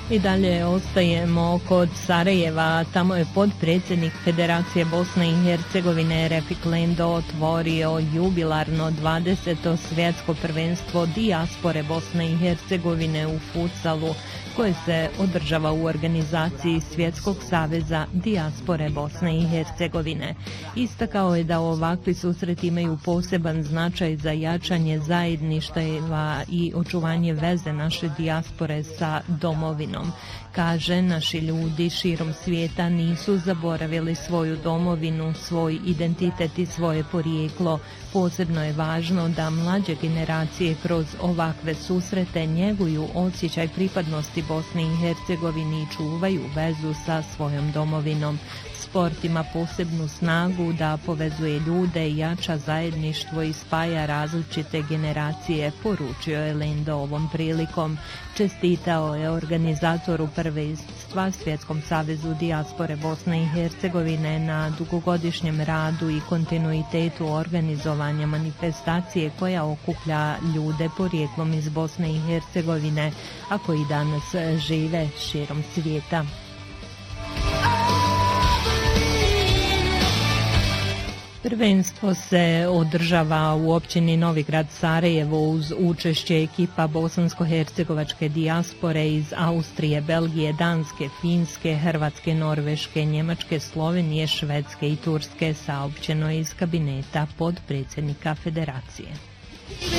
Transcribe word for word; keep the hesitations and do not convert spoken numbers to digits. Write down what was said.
I dalje ostajemo kod Sarajeva, tamo je potpredsjednik Federacije Bosne i Hercegovine Refik Lendo otvorio jubilarno dvadeseto svjetsko prvenstvo dijaspore Bosne i Hercegovine u futsalu, koje se održava u organizaciji Svjetskog saveza dijaspore Bosne i Hercegovine. Istakao je da ovakvi susreti imaju poseban značaj za jačanje zajedništva i očuvanje veze naše dijaspore sa domovinom. Kaže, naši ljudi širom svijeta nisu zaboravili svoju domovinu, svoj identitet i svoje porijeklo. Posebno je važno da mlađe generacije kroz ovakve susrete njeguju osjećaj pripadnosti Bosni i Hercegovini i čuvaju vezu sa svojom domovinom. Sport ima posebnu snagu da povezuje ljude, jača zajedništvo i spaja različite generacije, poručio je Lendo ovom prilikom. Čestitao je organizatoru prvenstva Svjetskom savezu dijaspore Bosne i Hercegovine na dugogodišnjem radu i kontinuitetu organizovanja manifestacije koja okuplja ljude porijeklom iz Bosne i Hercegovine, a koji danas žive širom svijeta. Prvenstvo se održava u općini Novigrad Sarajevo uz učešće ekipa bosansko-hercegovačke dijaspore iz Austrije, Belgije, Danske, Finske, Hrvatske, Norveške, Njemačke, Slovenije, Švedske i Turske, saopćeno iz kabineta potpredsjednika Federacije.